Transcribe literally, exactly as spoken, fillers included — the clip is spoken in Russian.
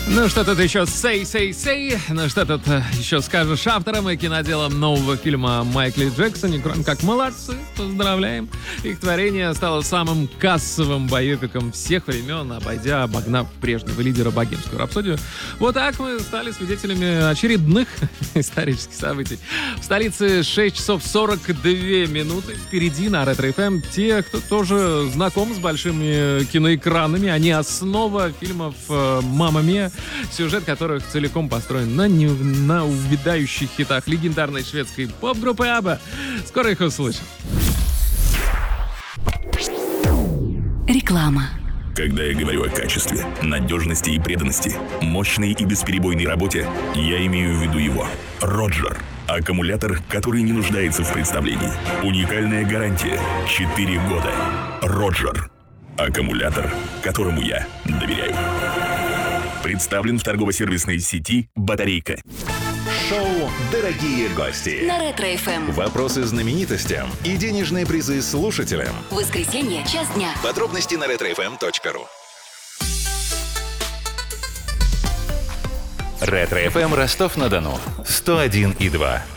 Ну что тут еще say, say, say? Ну что тут еще скажешь авторам и киноделам нового фильма о Майкле Джексоне, кроме как молодцы, поздравляем. Их творение стало самым кассовым боевиком всех времен, обойдя, обогнав прежнего лидера «Богемскую рапсодию». Вот так мы стали свидетелями очередных исторических событий. В столице шесть часов сорок две минуты. Впереди на Ретро эф эм те, кто тоже знаком с большими киноэкранами. Они основа фильмов «Мамма Миа», сюжет которых целиком построен на, не, на увядающих хитах легендарной шведской поп-группы Абба. Скоро их услышим. Реклама. Когда я говорю о качестве, надежности и преданности, мощной и бесперебойной работе, я имею в виду его. Роджер. Аккумулятор, который не нуждается в представлении. Уникальная гарантия. четыре года. Роджер. Аккумулятор, которому я доверяю. Представлен в торгово-сервисной сети «Батарейка». Шоу «Дорогие гости». На Ретро эф эм. Вопросы знаменитостям и денежные призы слушателям. Воскресенье, час дня. Подробности на ретро эф эм точка ру. Ретро эф эм Ростов-на-Дону. сто один и два.